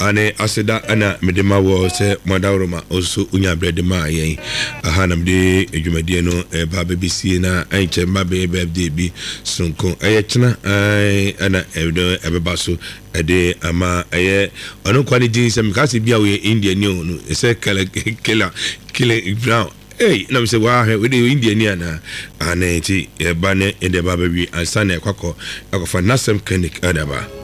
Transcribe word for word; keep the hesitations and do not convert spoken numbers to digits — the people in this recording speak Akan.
ane aseda ana medema wo se madawroma oso unya brede ma yen aha na mede edwumadie no ba bbc na anche mba be birthday bi sonko eye chena ana edo ebeba so ede ama eye ono kwani din se mkasi bia we India ni onu ese kala kila kila brown hey na me se wa we de India ni ana ana ti e ba ne ede ba bi ansane kwakọ akofa nasem clinic adaba